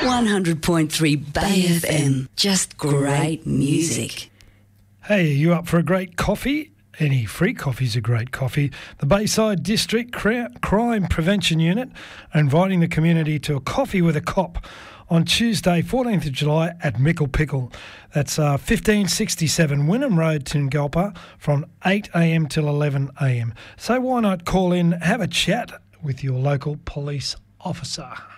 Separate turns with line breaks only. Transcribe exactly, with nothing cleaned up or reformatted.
one hundred point three Bay F M. Just great music.
Hey, are you up for a great coffee? Any free coffee's a great coffee. The Bayside District Crime Prevention Unit are inviting the community to a coffee with a cop on Tuesday, fourteenth of July at Mickle Pickle. That's uh, fifteen sixty-seven Wynnum Road, Tingalpa, from eight a m till eleven a m. So why not call in, have a chat with your local police officer.